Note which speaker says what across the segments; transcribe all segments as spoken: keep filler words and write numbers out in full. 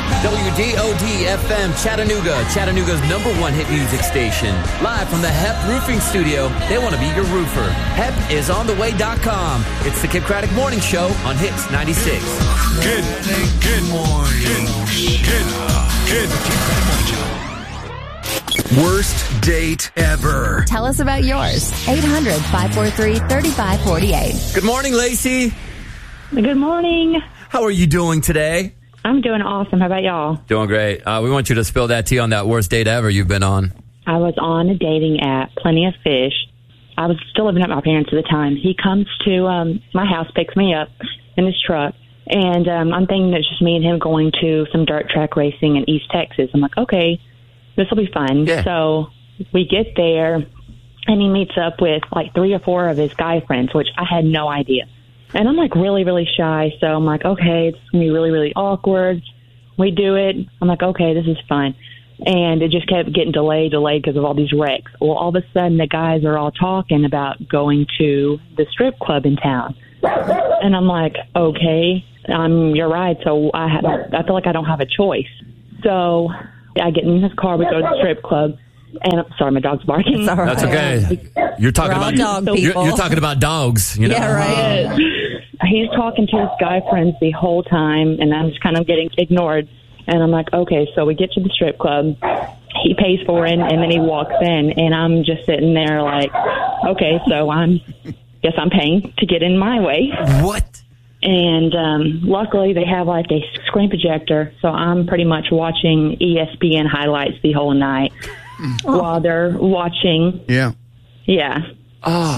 Speaker 1: W D O D F M Chattanooga, Chattanooga's number one hit music station. Live from the H E P Roofing Studio, they want to be your roofer. H E P is on the way dot com. It's the Kid Craddock Morning Show on Hits ninety-six.
Speaker 2: Good, good morning. Good, good, good. Kid Craddock Morning Show. Worst date ever.
Speaker 3: Tell us about yours. eight hundred, five four three, three five four eight.
Speaker 1: Good morning, Lacey.
Speaker 4: Good morning.
Speaker 1: How are you doing today?
Speaker 4: I'm doing awesome. How about y'all?
Speaker 1: Doing great. Uh, we want you to spill that tea on that worst date ever you've been on.
Speaker 4: I was on a dating app, Plenty of Fish. I was still living at my parents at the time. He comes to um, my house, picks me up in his truck, and um, I'm thinking it's just me and him going to some dirt track racing in East Texas. I'm like, okay, this will be fun.
Speaker 1: Yeah.
Speaker 4: So we get there, and he meets up with like three or four of his guy friends, which I had no idea. And I'm like really, really shy. So I'm like, okay, it's going to be really, really awkward. We do it. I'm like, okay, this is fun. And it just kept getting delayed, delayed because of all these wrecks. Well, all of a sudden the guys are all talking about going to the strip club in town. And I'm like, okay, um, you're right. So I, have, I feel like I don't have a choice. So I get in his car. We go to the strip club. And I'm sorry, my dog's barking.
Speaker 3: It's all right.
Speaker 1: That's okay. You're talking
Speaker 3: We're all
Speaker 1: about
Speaker 3: dog
Speaker 1: you're,
Speaker 3: people.
Speaker 1: you're talking about dogs. You know?
Speaker 3: Yeah, right.
Speaker 4: He's talking to his guy friends the whole time, and I'm just kind of getting ignored. And I'm like, okay, so we get to the strip club. He pays for it, and then he walks in, and I'm just sitting there like, okay, so I'm guess I'm paying to get in my way.
Speaker 1: What?
Speaker 4: And um, luckily, they have like a screen projector, so I'm pretty much watching E S P N highlights the whole night oh. while they're watching.
Speaker 5: Yeah.
Speaker 4: Yeah.
Speaker 1: Oh.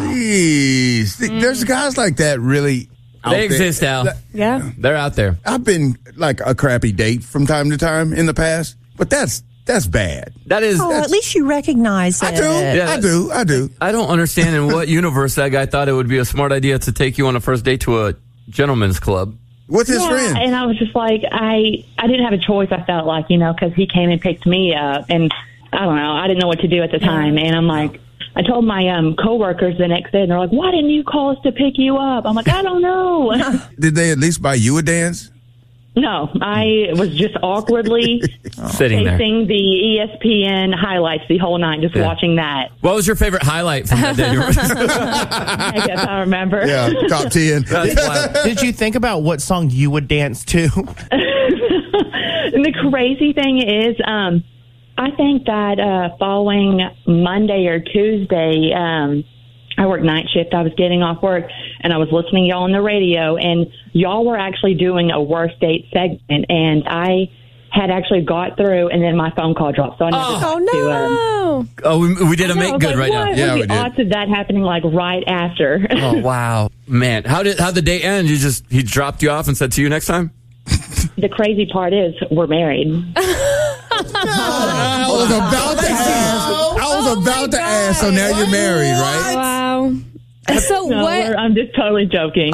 Speaker 5: Jeez. Mm. There's guys like that really out
Speaker 1: They exist,
Speaker 5: there.
Speaker 1: Al.
Speaker 3: Yeah.
Speaker 1: They're out there.
Speaker 5: I've been like a crappy date from time to time in the past, but that's that's bad.
Speaker 1: That is.
Speaker 6: Oh, at least you recognize it.
Speaker 5: I do.
Speaker 1: Yeah.
Speaker 5: I do. I do.
Speaker 1: I don't understand in what universe that guy thought it would be a smart idea to take you on a first date to a gentleman's club.
Speaker 5: What's his
Speaker 4: yeah,
Speaker 5: friend?
Speaker 4: And I was just like, I, I didn't have a choice. I felt like, you know, because he came and picked me up, and I don't know, I didn't know what to do at the time. And I'm like, I told my um, coworkers the next day, and they're like, why didn't you call us to pick you up? I'm like, I don't know.
Speaker 5: Did they at least buy you a dance?
Speaker 4: No, I was just awkwardly
Speaker 1: Sitting there.
Speaker 4: facing the E S P N highlights the whole night, just
Speaker 1: Yeah.
Speaker 4: watching that.
Speaker 1: What was your favorite highlight from that day?
Speaker 4: I guess I remember.
Speaker 5: Yeah, top ten.
Speaker 1: That's wild.
Speaker 7: Did you think about what song you would dance to?
Speaker 4: And the crazy thing is, um, I think that uh, following Monday or Tuesday, um, I worked night shift. I was getting off work, and I was listening to y'all on the radio, and y'all were actually doing a worst date segment, and I had actually got through, and then my phone call dropped, so I never
Speaker 1: Oh.
Speaker 4: got
Speaker 6: Oh,
Speaker 4: to. Um,
Speaker 6: no.
Speaker 1: Oh, we, we did a
Speaker 4: I know, I
Speaker 1: make
Speaker 4: was
Speaker 1: good
Speaker 4: like,
Speaker 1: right
Speaker 4: what?
Speaker 1: now.
Speaker 5: Yeah,
Speaker 4: What are
Speaker 5: we
Speaker 4: the
Speaker 5: did.
Speaker 4: odds of that happening like right after?
Speaker 1: Oh wow, man! How did how the date end? You just he dropped you off and said, "See you next time."
Speaker 4: The crazy part is we're married.
Speaker 5: I was about to ask. I was about to ask. So now you're married, right?
Speaker 6: Wow. So
Speaker 4: No,
Speaker 6: what?
Speaker 4: we're- I'm just totally joking.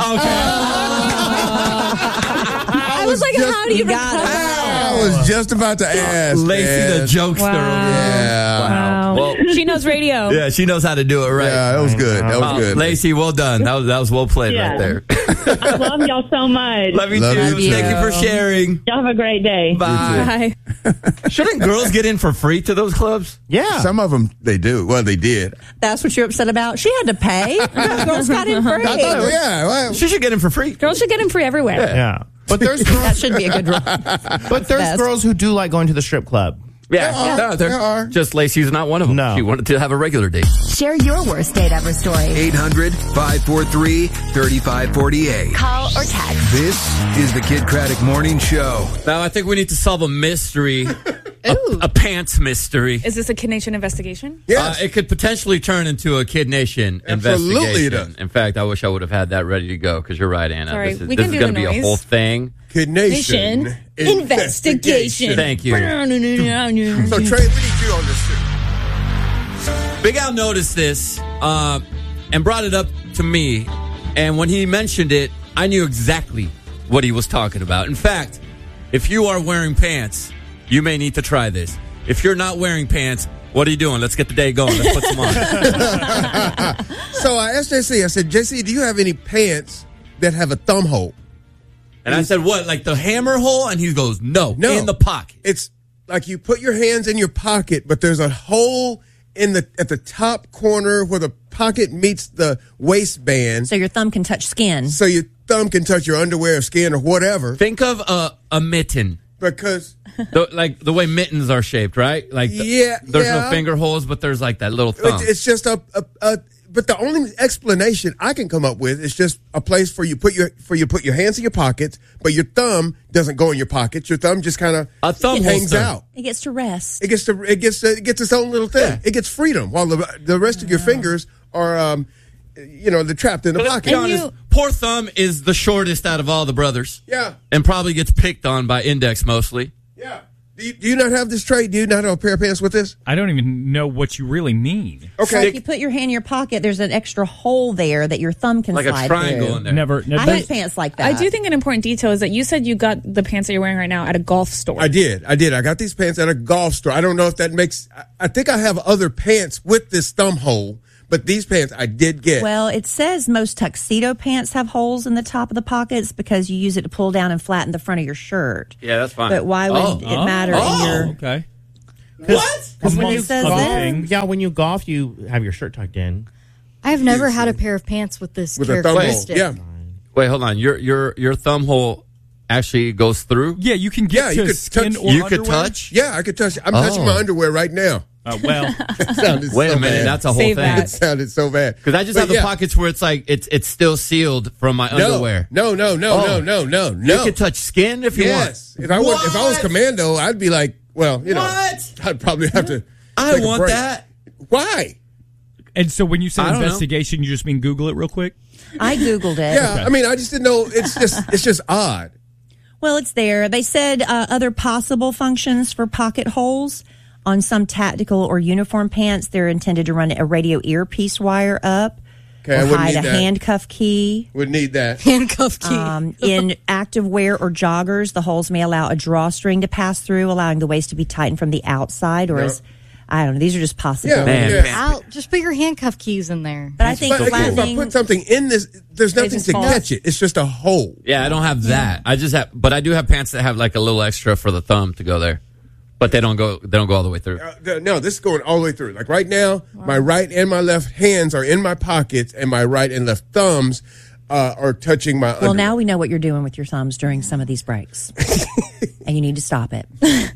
Speaker 6: I was like,
Speaker 5: just-
Speaker 6: how do you
Speaker 3: You got it.
Speaker 6: recover?
Speaker 5: I was just about to ask.
Speaker 1: Lacey, the
Speaker 5: man.
Speaker 1: jokester.
Speaker 6: Wow.
Speaker 5: Yeah.
Speaker 6: Wow.
Speaker 1: Well,
Speaker 6: She knows radio.
Speaker 1: yeah, she knows how to do it right.
Speaker 5: Yeah, that was good. That was
Speaker 1: Wow,
Speaker 5: good.
Speaker 1: Lacey, well done. That was that was well played
Speaker 4: Yeah.
Speaker 1: right there.
Speaker 4: I love y'all so much.
Speaker 1: Love you
Speaker 5: Love
Speaker 1: too.
Speaker 5: you too.
Speaker 1: Thank you for sharing.
Speaker 4: Y'all have a great day.
Speaker 1: Bye.
Speaker 6: Hi.
Speaker 1: Shouldn't girls get in for free to those clubs?
Speaker 7: Yeah.
Speaker 5: Some of them, they do. Well, they did.
Speaker 3: That's what you're upset about? She had to pay. Girls got in free.
Speaker 5: I thought, yeah. Well,
Speaker 1: She should get in for free.
Speaker 6: Girls should get him free everywhere.
Speaker 7: Yeah. But there's
Speaker 3: That
Speaker 7: girls,
Speaker 3: should be a good rule.
Speaker 7: but there's
Speaker 3: best.
Speaker 7: girls who do like going to the strip club.
Speaker 1: Yeah,
Speaker 5: There are.
Speaker 1: yeah, they're-
Speaker 5: There are.
Speaker 1: Just Lacey's not one of them.
Speaker 7: No.
Speaker 1: She wanted to have a regular date.
Speaker 3: Share your worst date ever story.
Speaker 2: eight hundred, five four three, three five four eight.
Speaker 3: Call or text.
Speaker 2: This is the Kid Craddock Morning Show.
Speaker 1: Now, I think we need to solve a mystery, a, a pants mystery.
Speaker 6: Is this a Kid Nation investigation?
Speaker 5: yes.
Speaker 1: Uh, it could potentially turn into a Kid Nation
Speaker 5: Absolutely it
Speaker 1: investigation.
Speaker 5: does.
Speaker 1: In fact, I wish I would have had that ready to go because you're right, Anna.
Speaker 6: Sorry,
Speaker 1: this is,
Speaker 6: we
Speaker 1: this
Speaker 6: can
Speaker 1: is
Speaker 6: do
Speaker 1: going to
Speaker 6: the
Speaker 1: be a
Speaker 6: noise.
Speaker 1: whole thing.
Speaker 5: Kid Nation.
Speaker 6: Nation investigation.
Speaker 1: Thank you.
Speaker 5: So, Trey, we need you on this too.
Speaker 1: Big Al noticed this uh, and brought it up to me. And when he mentioned it, I knew exactly what he was talking about. In fact, if you are wearing pants, you may need to try this. If you're not wearing pants, what are you doing? Let's get the day going. Let's put some on.
Speaker 5: So I asked J C, I said, J C, do you have any pants that have a thumb hole?
Speaker 1: And I said, what, like the hammer hole? And he goes, no,
Speaker 8: No.
Speaker 1: in the pocket.
Speaker 8: It's like you put your hands in your pocket, but there's a hole in the at the top corner where the pocket meets the waistband,
Speaker 9: So your thumb can touch skin.
Speaker 8: so your thumb can touch your underwear or skin or whatever.
Speaker 1: Think of a, a mitten.
Speaker 8: Because
Speaker 1: The, like the way mittens are shaped, right? Like the,
Speaker 8: Yeah,
Speaker 1: there's
Speaker 8: yeah.
Speaker 1: no finger holes, but there's like that little thumb.
Speaker 8: it's, it's just a, a, a. But the only explanation I can come up with is just a place for you put your for you put your hands in your pockets, but your thumb doesn't go in your pockets. Your thumb just kind of
Speaker 1: A thumb
Speaker 8: hangs
Speaker 1: holster.
Speaker 8: out.
Speaker 9: It gets to rest.
Speaker 8: It gets to it gets to, it gets its own little thing. It gets freedom, while the the rest of your fingers are, um, you know, they're trapped in the
Speaker 1: But let's
Speaker 8: pocket.
Speaker 1: be honest, poor thumb is the shortest out of all the brothers.
Speaker 8: Yeah.
Speaker 1: And probably gets picked on by Index mostly.
Speaker 8: Yeah. Do you, do you not have this trait? Do you not have a pair of pants with this?
Speaker 2: I don't even know what you really mean.
Speaker 8: Okay.
Speaker 9: So if you put your hand in your pocket, there's an extra hole there that your thumb can
Speaker 1: Like a
Speaker 9: slide
Speaker 1: triangle
Speaker 9: through.
Speaker 1: in there.
Speaker 2: Never.
Speaker 9: I
Speaker 2: never
Speaker 9: had pants like that.
Speaker 6: I do think an important detail is that you said you got the pants that you're wearing right now at a golf store.
Speaker 8: I did. I did. I got these pants at a golf store. I don't know if that makes. I, I think I have other pants with this thumb hole, but these pants I did get.
Speaker 9: Well, it says most tuxedo pants have holes in the top of the pockets because you use it to pull down and flatten the front of your shirt.
Speaker 1: Yeah, that's fine.
Speaker 9: But why would
Speaker 1: Oh.
Speaker 9: it matter
Speaker 1: Oh.
Speaker 9: in your...
Speaker 2: Okay.
Speaker 1: What?
Speaker 7: Because when
Speaker 9: It
Speaker 7: you
Speaker 9: says
Speaker 7: golf,
Speaker 9: that.
Speaker 7: yeah, when you golf, you have your shirt tucked in.
Speaker 10: I've never had a pair of pants with this
Speaker 8: with a thumb hole.
Speaker 10: characteristic.
Speaker 8: Yeah.
Speaker 1: Wait, hold on. Your your your thumb hole actually goes through?
Speaker 2: Yeah, you can get
Speaker 8: Yeah, you
Speaker 2: to
Speaker 8: could
Speaker 2: skin
Speaker 8: touch-
Speaker 2: or
Speaker 1: You could
Speaker 2: underwear.
Speaker 1: touch?
Speaker 8: Yeah, I could touch. I'm
Speaker 1: Oh.
Speaker 8: touching my underwear right now.
Speaker 2: Uh, well,
Speaker 8: It sounded
Speaker 1: Wait
Speaker 8: so
Speaker 1: a minute,
Speaker 8: bad.
Speaker 1: that's a whole
Speaker 6: Save
Speaker 1: thing.
Speaker 6: that.
Speaker 8: It sounded so bad.
Speaker 1: Because I just
Speaker 8: But
Speaker 1: have the
Speaker 8: yeah.
Speaker 1: pockets where it's like it's it's still sealed from my
Speaker 8: No,
Speaker 1: underwear.
Speaker 8: no, no, no,
Speaker 1: Oh.
Speaker 8: no, no, no, no.
Speaker 1: You could touch skin if you
Speaker 8: yes.
Speaker 1: want.
Speaker 8: If I was, if I was
Speaker 1: What?
Speaker 8: commando, I'd be like, well, you know,
Speaker 1: What?
Speaker 8: I'd probably have to.
Speaker 1: I
Speaker 8: take a
Speaker 1: want
Speaker 8: break.
Speaker 1: that.
Speaker 8: Why?
Speaker 2: and so when you say
Speaker 1: I don't know.
Speaker 2: investigation, you just mean Google it real quick?
Speaker 9: I Googled it.
Speaker 8: Yeah,
Speaker 2: Okay.
Speaker 8: I mean, I just didn't know. It's just, it's just odd.
Speaker 9: Well, it's there. They said uh, other possible functions for pocket holes. On some tactical or uniform pants, they're intended to run a radio earpiece wire up
Speaker 8: Okay, I
Speaker 9: or
Speaker 8: wouldn't
Speaker 9: hide
Speaker 8: need
Speaker 9: a
Speaker 8: that.
Speaker 9: handcuff key.
Speaker 8: Would need that.
Speaker 10: Handcuff key.
Speaker 9: Um, in active wear or joggers, the holes may allow a drawstring to pass through, allowing the waist to be tightened from the outside. Or
Speaker 8: No.
Speaker 9: as I don't know, these are just possibilities.
Speaker 8: Yeah,
Speaker 1: Man,
Speaker 8: yeah.
Speaker 1: man.
Speaker 10: I'll just put your handcuff keys in there.
Speaker 9: But I think
Speaker 8: But again, if I
Speaker 9: flattening.
Speaker 8: put something in this, there's nothing
Speaker 6: just
Speaker 8: to
Speaker 6: fall.
Speaker 8: catch it. It's just a hole.
Speaker 1: Yeah, I don't have that. I just have, but I do have pants that have like a little extra for the thumb to go there, but they don't go. They don't go all the way through.
Speaker 8: Uh, th- no, this is going all the way through. Like right now, my right and my left hands are in my pockets, and my right and left thumbs uh, are touching my.
Speaker 9: Well,
Speaker 8: underwear.
Speaker 9: now we know what you're doing with your thumbs during some of these breaks, and you need to stop it.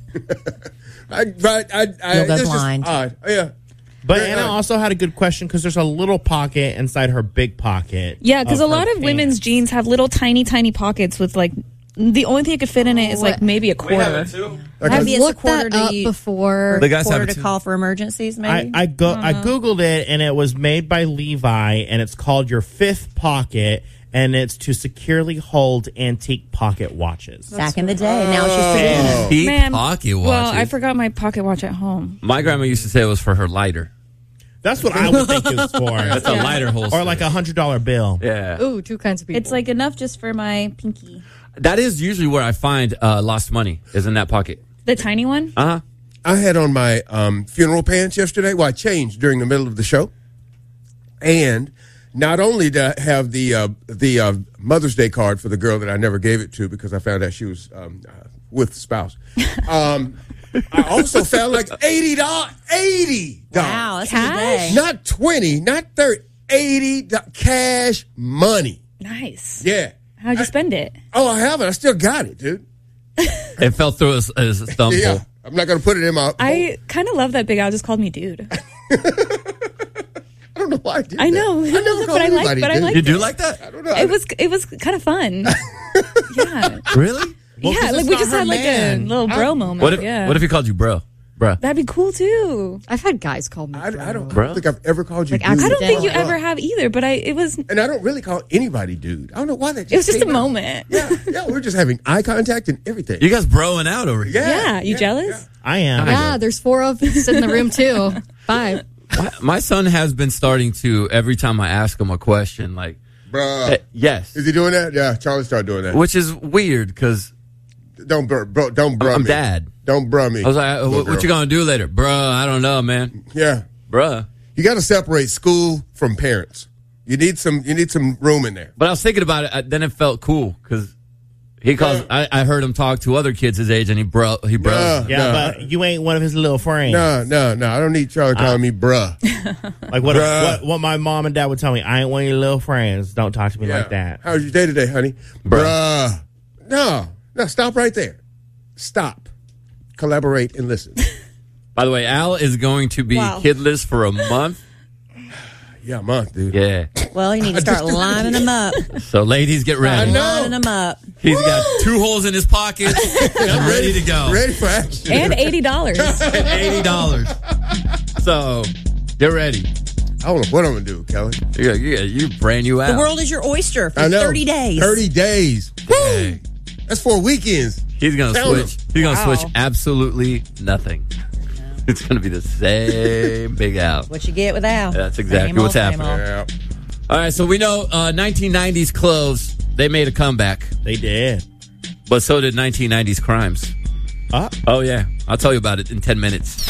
Speaker 8: I, right, I, I,
Speaker 9: You'll go
Speaker 8: it's just
Speaker 9: blind.
Speaker 8: odd. Yeah.
Speaker 7: But
Speaker 8: Very
Speaker 7: Anna
Speaker 8: odd.
Speaker 7: also had a good question because there's a little pocket inside her big pocket.
Speaker 6: Yeah, because a
Speaker 7: her
Speaker 6: lot of women's
Speaker 7: pants.
Speaker 6: jeans have little tiny, tiny pockets with like the only thing it could fit in it is like maybe a quarter.
Speaker 9: Maybe it's a
Speaker 10: Looked
Speaker 9: quarter
Speaker 10: that up
Speaker 9: to,
Speaker 10: before.
Speaker 1: The guys have
Speaker 9: quarter
Speaker 1: it
Speaker 9: to
Speaker 1: too.
Speaker 9: call for emergencies.
Speaker 7: I,
Speaker 9: Maybe
Speaker 7: I go I
Speaker 6: Uh-huh.
Speaker 7: googled it and it was made by Levi and it's called your fifth pocket and it's to securely hold antique pocket watches.
Speaker 9: back in the day. Now it's just put it in a-
Speaker 1: Deep
Speaker 6: Man,
Speaker 1: pocket watches.
Speaker 6: well, I forgot my pocket watch at home.
Speaker 1: My grandma used to say it was for her lighter.
Speaker 7: That's what I would think it was for.
Speaker 1: That's a lighter holster.
Speaker 7: Or like a hundred dollar bill.
Speaker 1: Yeah.
Speaker 10: Ooh, two kinds of people.
Speaker 6: It's like enough just for my pinky.
Speaker 1: That is usually where I find uh, lost money, is in that pocket.
Speaker 6: The tiny one?
Speaker 1: Uh huh.
Speaker 8: I had on my um, funeral pants yesterday. Well, I changed during the middle of the show, and not only did I have the uh, the uh, Mother's Day card for the girl that I never gave it to because I found out she was um, uh, with the spouse. Um, I also found like eighty dollars. Eighty dollars.
Speaker 9: Wow, that's a good
Speaker 6: Cash?
Speaker 9: day.
Speaker 8: Not twenty, not thirty. Eighty do- cash money.
Speaker 6: Nice.
Speaker 8: Yeah.
Speaker 6: How'd you spend it?
Speaker 8: Oh, I have it. I still got it, dude.
Speaker 1: It fell through his, his thumb
Speaker 8: Yeah.
Speaker 1: hole.
Speaker 8: I'm not gonna put it in my.
Speaker 6: I kind of love that Big Al just called me dude.
Speaker 8: I don't know why I did
Speaker 6: I
Speaker 8: that.
Speaker 6: know,
Speaker 8: I never
Speaker 6: but I like, but I like
Speaker 1: You do like that?
Speaker 8: I don't know.
Speaker 6: it. Was it was kind of fun? Yeah,
Speaker 1: Really?
Speaker 7: Well,
Speaker 6: yeah.
Speaker 7: 'cause
Speaker 6: Like
Speaker 7: it's
Speaker 6: we
Speaker 7: not
Speaker 6: just
Speaker 7: her
Speaker 6: had like
Speaker 7: man.
Speaker 6: a little bro moment.
Speaker 1: What if
Speaker 6: yeah.
Speaker 1: What if he called you bro? Bruh.
Speaker 6: That'd be cool too.
Speaker 10: I've had guys call me.
Speaker 8: I,
Speaker 10: bro.
Speaker 8: I don't, I
Speaker 1: Bro.
Speaker 8: don't think I've ever called you
Speaker 10: Like,
Speaker 8: dude.
Speaker 6: I don't think you
Speaker 8: Bro.
Speaker 6: ever have either. But I, it was, it
Speaker 8: And I don't really call anybody dude. I don't know why that just
Speaker 6: was just a
Speaker 8: came out.
Speaker 6: moment.
Speaker 8: Yeah, yeah, we're just having eye contact and everything.
Speaker 1: You guys broing out over here.
Speaker 6: Yeah, you jealous?
Speaker 7: I am.
Speaker 10: Yeah, there's four of us in the room too. Five.
Speaker 1: My, my son has been starting to, every time I ask him a question, like,
Speaker 8: Bruh.
Speaker 1: eh, yes.
Speaker 8: Is he doing that? Yeah, Charlie started doing that.
Speaker 1: Which is weird because
Speaker 8: Don't bro, bro don't bruh
Speaker 1: I'm
Speaker 8: me.
Speaker 1: dad.
Speaker 8: Don't bruh me.
Speaker 1: I was like,
Speaker 8: little
Speaker 1: what, what
Speaker 8: girl.
Speaker 1: you going to do later? Bruh, I don't know, man.
Speaker 8: Yeah.
Speaker 1: Bruh.
Speaker 8: You got to separate school from parents. You need some you need some room in there.
Speaker 1: But I was thinking about it, uh, then it felt cool because He calls. I, I heard him talk to other kids his age, and he bro. He bro.
Speaker 8: Nah,
Speaker 7: Yeah,
Speaker 8: nah.
Speaker 7: but you ain't one of his little friends.
Speaker 8: No, no, no. I don't need Charlie calling me bruh.
Speaker 7: Like what,
Speaker 8: Bruh.
Speaker 7: what what my mom and dad would tell me, I ain't one of your little friends. Don't talk to me
Speaker 8: Yeah.
Speaker 7: like that.
Speaker 8: How was your day today, honey?
Speaker 1: Bruh.
Speaker 8: Bruh. No, no. Stop right there. Stop. Collaborate and listen.
Speaker 1: By the way, Al is going to be
Speaker 6: Wow.
Speaker 1: kidless for a month.
Speaker 8: Yeah, month, dude.
Speaker 1: Yeah.
Speaker 9: Well, you need to start lining them up.
Speaker 1: So, ladies, get
Speaker 8: I
Speaker 1: ready.
Speaker 8: know.
Speaker 9: Lining them up.
Speaker 1: He's got two holes in his pocket and ready to go.
Speaker 8: Ready for action.
Speaker 6: And eighty dollars.
Speaker 1: And eighty dollars. So, get ready.
Speaker 8: I don't know what I'm gonna do, Kelly.
Speaker 1: You, you, you brand new Al.
Speaker 9: The world is your oyster for
Speaker 8: I know.
Speaker 9: thirty days.
Speaker 8: Thirty days.
Speaker 1: Hey,
Speaker 8: That's four weekends.
Speaker 1: he's going to
Speaker 8: Tell
Speaker 1: switch.
Speaker 8: him.
Speaker 1: He's going to
Speaker 6: Wow.
Speaker 1: switch absolutely nothing. It's going to be the same Big Al.
Speaker 9: What you get with Al.
Speaker 1: That's exactly
Speaker 9: Same old,
Speaker 1: what's
Speaker 9: same
Speaker 1: happening.
Speaker 9: old.
Speaker 8: Yeah.
Speaker 1: All right, so we know uh, nineteen nineties clothes, they made a comeback,
Speaker 7: They did.
Speaker 1: but so did nineteen nineties crimes.
Speaker 7: Uh,
Speaker 1: Oh, yeah. I'll tell you about it in ten minutes.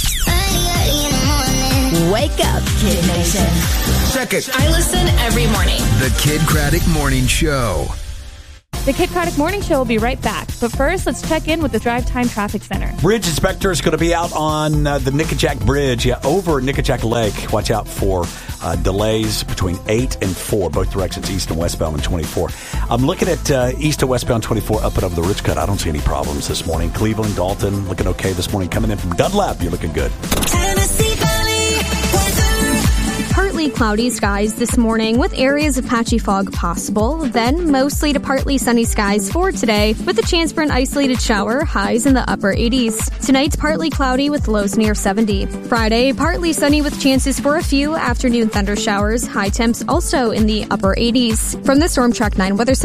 Speaker 3: Wake up, Kid Nation.
Speaker 2: Check it.
Speaker 11: I listen every morning.
Speaker 2: The Kid Craddock Morning Show.
Speaker 12: The Kid Craddock Morning Show will be right back. But first, let's check in with the Drive Time Traffic Center.
Speaker 13: Bridge inspector is going to be out on uh, the Nickajack Bridge, yeah, over Nickajack Lake. Watch out for uh, delays between eight and four, both directions, east and westbound, and twenty-four. I'm looking at uh, east to westbound twenty-four up and over the Ridge Cut. I don't see any problems this morning. Cleveland, Dalton, looking okay this morning. Coming in from Dunlap, you're looking good.
Speaker 14: Tennessee Valley weather. Partly cloudy skies this morning with areas of patchy fog possible. Then mostly to partly sunny skies for today with a chance for an isolated shower, highs in the upper eighties. Tonight's partly cloudy with lows near seventy. Friday, partly sunny with chances for a few afternoon thunder showers, high temps also in the upper eighties. From the Storm Track nine Weather Center.